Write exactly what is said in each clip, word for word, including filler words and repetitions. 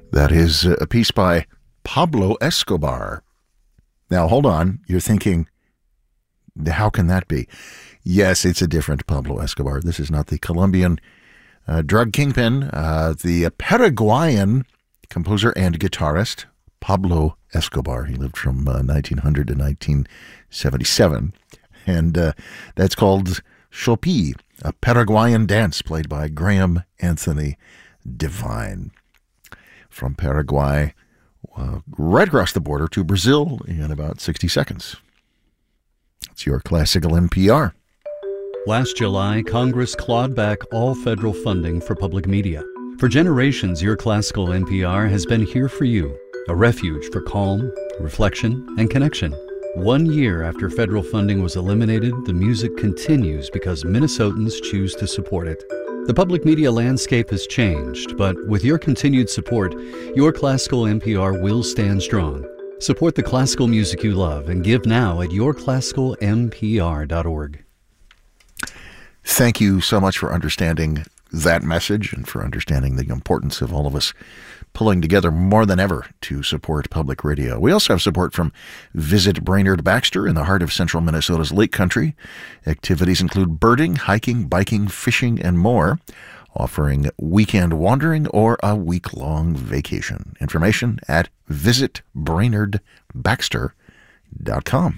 That is a piece by Pablo Escobar. Now, hold on. You're thinking, how can that be? Yes, it's a different Pablo Escobar. This is not the Colombian uh, drug kingpin. Uh, the Paraguayan composer and guitarist, Pablo Escobar. He lived from uh, nineteen hundred to nineteen seventy-seven. And uh, that's called Chopi, a Paraguayan dance played by Graham Anthony Devine. From Paraguay, uh, right across the border to Brazil in about sixty seconds. It's your Classical N P R. Last July, Congress clawed back all federal funding for public media. For generations, your Classical N P R has been here for you, a refuge for calm, reflection, and connection. One year after federal funding was eliminated, the music continues because Minnesotans choose to support it. The public media landscape has changed, but with your continued support, your Classical N P R will stand strong. Support the classical music you love and give now at your classical n p r dot org. Thank you so much for understanding that message and for understanding the importance of all of us pulling together more than ever to support public radio. We also have support from Visit Brainerd Baxter in the heart of central Minnesota's Lake Country. Activities include birding, hiking, biking, fishing, and more, offering weekend wandering or a week-long vacation. Information at visit brainerd baxter dot com.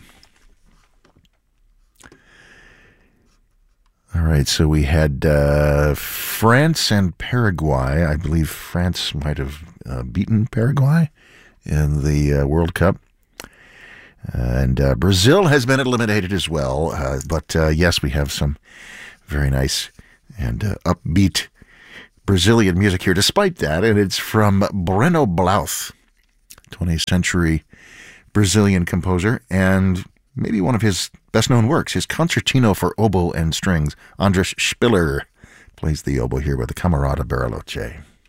All right, so we had uh, France and Paraguay. I believe France might have uh, beaten Paraguay in the uh, World Cup. And uh, Brazil has been eliminated as well. Uh, but uh, yes, we have some very nice and uh, upbeat Brazilian music here despite that. And it's from Breno Blouth, twentieth century Brazilian composer, and maybe one of his best-known works, his Concertino for Oboe and Strings. Andras Spiller plays the oboe here with the Camerata Bariloche.